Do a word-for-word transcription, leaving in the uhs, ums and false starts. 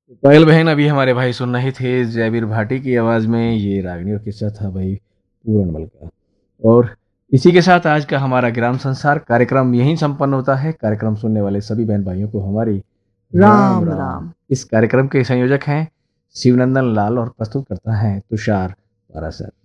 पायल बहन, अभी हमारे भाई सुन रहे थे जयवीर भाटी की आवाज़ में ये रागनी और किस्सा था भाई पूरनमल का। और इसी के साथ आज का हमारा ग्राम संसार कार्यक्रम यहीं संपन्न होता है। कार्यक्रम सुनने वाले सभी बहन भाइयों को हमारी राम राम राम। राम। इस कार्यक्रम के संयोजक हैं शिवनंदन लाल और प्रस्तुत करता है तुषार पारासर।